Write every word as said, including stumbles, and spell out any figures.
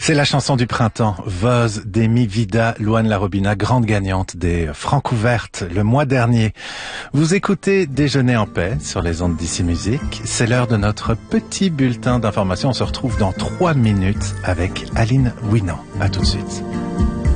C'est la chanson du printemps, Voz d'Emi Vida, Louane Larobina, grande gagnante des Francouvertes le mois dernier. Vous écoutez Déjeuner en paix sur les ondes d'Ici Musique. C'est l'heure de notre petit bulletin d'information. On se retrouve dans trois minutes avec Aline Winan. À tout de suite.